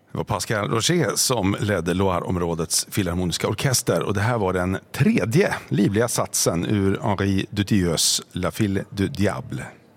Det var Pascal Roger som ledde Loire-områdets filharmoniska orkester och det här var den tredje livliga satsen ur Henri Dutilleuxs La Fille du Diable.